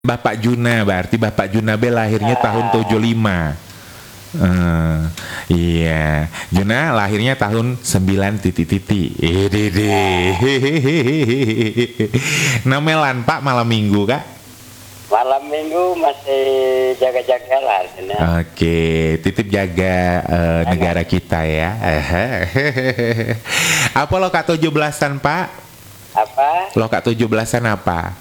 Bapak Juna, berarti Bapak Juna B lahirnya tahun 75. Iya, Juna lahirnya tahun 9 titik. Namelan Pak malam minggu Kak? Malam minggu masih jaga-jaga lah. Oke, titip jaga negara kita ya. Apa lo Kak 17-an Pak? Apa? Lo Kak 17-an apa?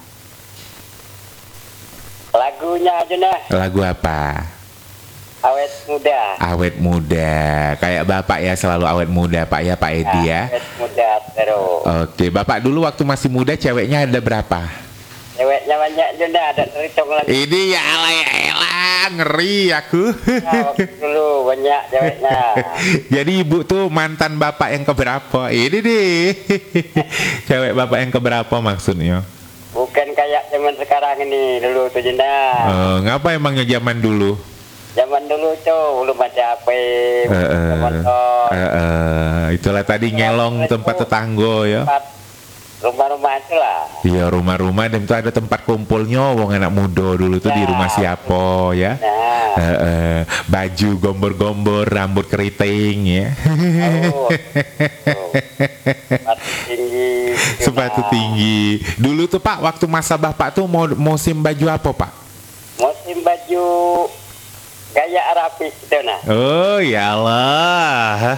Lagunya aja nah. Lagu apa? Awet muda. Awet muda. Kayak Bapak ya, selalu awet muda Pak ya, Pak Edi ya. Awet muda terus. Oke, Bapak dulu waktu masih muda ceweknya ada berapa? Ceweknya banyak juga, ada terhitung lagi. Ini ya elah, ngeri aku. Nah, waktu dulu banyak ceweknya. Jadi ibu tuh mantan bapak yang keberapa? Ini deh. Cewek bapak yang keberapa maksudnya? Bukan kayak zaman sekarang ini, dulu tuh jenda. Ngapa emangnya zaman dulu? Zaman dulu tuh belum ada HP, motor. Itulah tadi ngelong tempat tetangga ya. Rumah-rumah itu lah. Iya, rumah-rumah, dan itu ada tempat kumpulnya wong anak muda dulu tuh di rumah siapa ya. Baju gombor-gombor, rambut keriting ya. Sepatu tinggi. Sepatu tinggi. Dulu tuh Pak, waktu masa Bapak tuh musim baju apa Pak? Musim baju gaya Arabi itu nah. Oh ya Allah.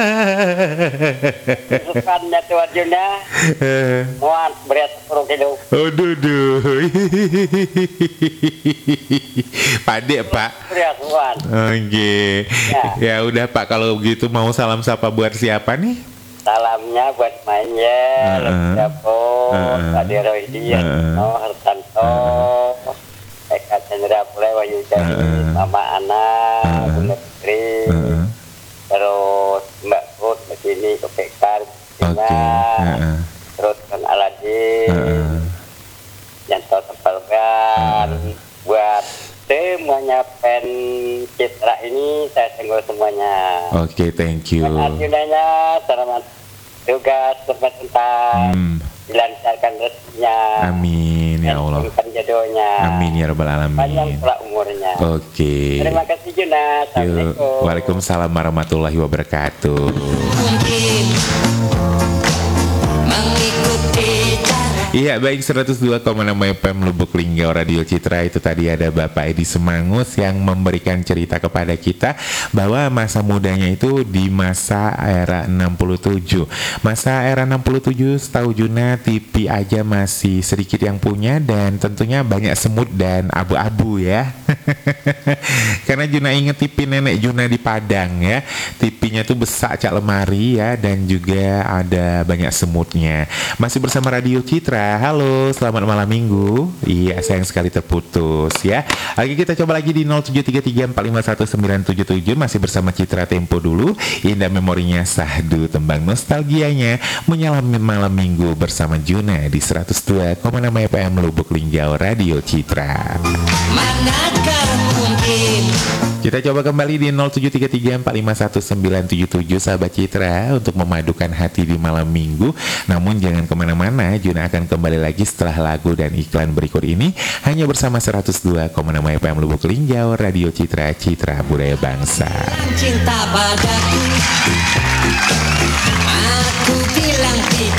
Sukannya tuh Arjuna. Muat berat 10 kilo. Aduh. Pade Pak. Berat muat. Oke. Ya udah Pak, kalau begitu mau salam sapa buat siapa nih? Salamnya buat Manya, Japo, Adi Rohidian, Hartanto, Eka Chandra Pule, Wahyu Jadi, Mama Ana, Bunda Putri, terus Mbak Put, Mbak Cini, Kepekar, terus Kan Aladin, Janto Tempelgan, buat semuanya pen Citra ini saya tunggu semuanya. Oke, thank you. Arjunanya selamat tugas sebentar. Dilancarkan rezekinya. Amin ya Allah. Jodohnya. Amin ya rabbal alamin. Panjang pula umurnya. Oke. Terima kasih Juna. Assalamualaikum. Waalaikumsalam warahmatullahi wabarakatuh. Iya, baik, 102,6 FM Lubuk Linggau Radio Citra. Itu tadi ada Bapak Edi Semangus yang memberikan cerita kepada kita bahwa masa mudanya itu di masa era 67. Masa era 67 setahu Juna TV aja masih sedikit yang punya, dan tentunya banyak semut dan abu-abu ya. Karena Juna inget TV nenek Juna di Padang ya. TV-nya tuh besar cak lemari ya, dan juga ada banyak semutnya. Masih bersama Radio Citra. Halo, selamat malam minggu. Iya, sayang sekali terputus ya. Oke, kita coba lagi di 0733451977. Masih bersama Citra Tempo dulu. Indah memorinya sahdu, tembang nostalgianya menyalami malam minggu bersama Juna di 102,6 FM Lubuk Linggau Radio Citra. Manakah mungkin? Kita coba kembali di 0733451977 sahabat Citra untuk memadukan hati di malam minggu. Namun jangan kemana-mana, Juna akan kembali lagi setelah lagu dan iklan berikut ini hanya bersama 102,6 FM Lubuk Linggau Radio Citra, Citra Budaya Bangsa. Cinta padaku, aku